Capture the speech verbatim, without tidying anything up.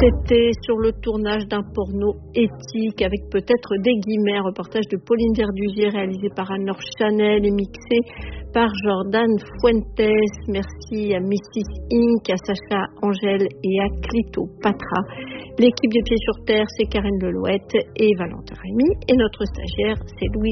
C'était sur le tournage d'un porno éthique avec peut-être des guillemets, un reportage de Pauline Verdugier réalisé par Anne-Laure Chanel et mixé par Jordan Fuentes. Merci à Missis Inc, à Sacha Angèle et à Clito Patra. L'équipe de Pieds sur Terre, c'est Karine Lelouette et Valentin Rémy. Et notre stagiaire, c'est Louis